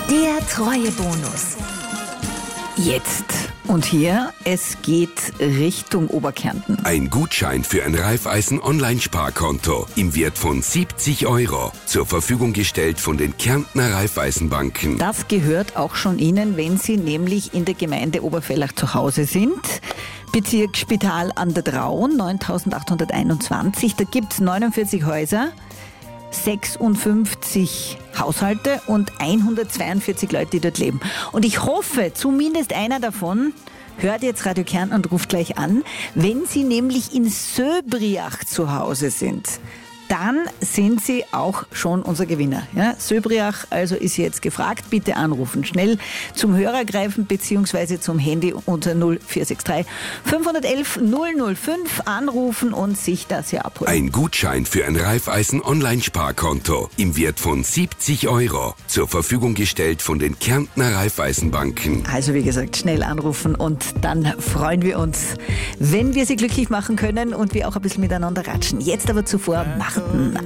Der Treuebonus. Jetzt und hier, es geht Richtung Oberkärnten. Ein Gutschein für ein Raiffeisen-Online-Sparkonto im Wert von 70 €. Zur Verfügung gestellt von den Kärntner Raiffeisenbanken. Das gehört auch schon Ihnen, wenn Sie nämlich in der Gemeinde Obervellach zu Hause sind. Bezirk Spital an der Traun, 9821. Da gibt es 49 Häuser, 56 Haushalte und 142 Leute, die dort leben. Und ich hoffe, zumindest einer davon hört jetzt Radio Kärnten und ruft gleich an. Wenn Sie nämlich in Söbriach zu Hause sind, dann sind Sie auch schon unser Gewinner. Ja, Söbriach also ist jetzt gefragt. Bitte anrufen. Schnell zum Hörer greifen bzw. zum Handy unter 0463 511 005 anrufen und sich das hier abholen. Ein Gutschein für ein Raiffeisen-Online-Sparkonto im Wert von 70 €. Zur Verfügung gestellt von den Kärntner Raiffeisenbanken. Also wie gesagt, schnell anrufen und dann freuen wir uns, wenn wir Sie glücklich machen können und wir auch ein bisschen miteinander ratschen. Jetzt aber zuvor Martin